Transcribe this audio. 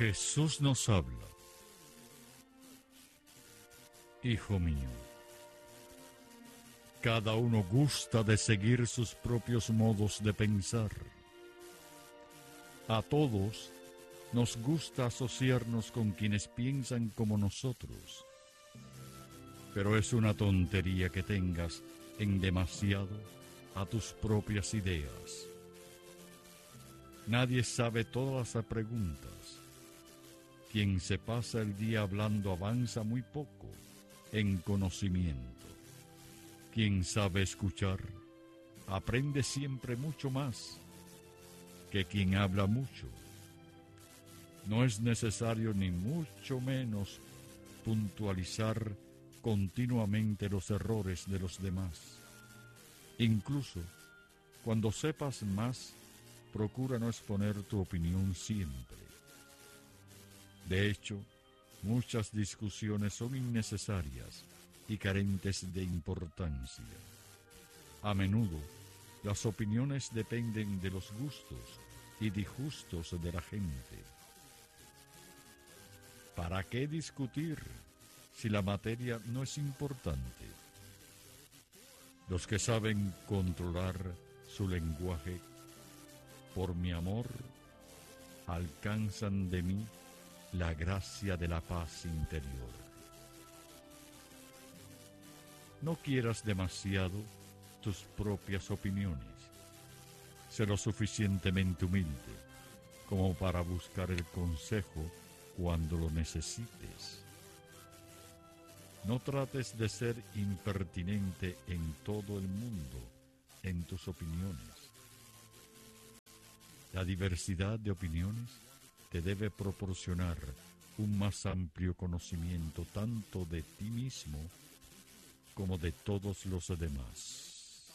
Jesús nos habla. Hijo mío, cada uno gusta de seguir sus propios modos de pensar. A todos nos gusta asociarnos con quienes piensan como nosotros. Pero es una tontería que tengas en demasiado a tus propias ideas. Nadie sabe todas las preguntas. Quien se pasa el día hablando avanza muy poco en conocimiento. Quien sabe escuchar aprende siempre mucho más que quien habla mucho. No es necesario ni mucho menos puntualizar continuamente los errores de los demás. Incluso cuando sepas más, procura no exponer tu opinión siempre. De hecho, muchas discusiones son innecesarias y carentes de importancia. A menudo, las opiniones dependen de los gustos y disgustos de la gente. ¿Para qué discutir si la materia no es importante? Los que saben controlar su lenguaje, por mi amor, alcanzan de mí la gracia de la paz interior. No quieras demasiado tus propias opiniones. Sé lo suficientemente humilde como para buscar el consejo cuando lo necesites. No trates de ser impertinente en todo el mundo en tus opiniones. La diversidad de opiniones te debe proporcionar un más amplio conocimiento tanto de ti mismo como de todos los demás.